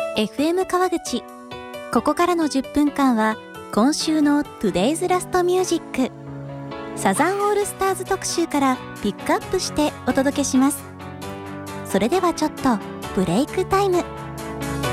FM 川口。ここからの10分間は今週の Today's Last Music サザンオールスターズ特集からピックアップしてお届けします。それではちょっとブレイクタイム。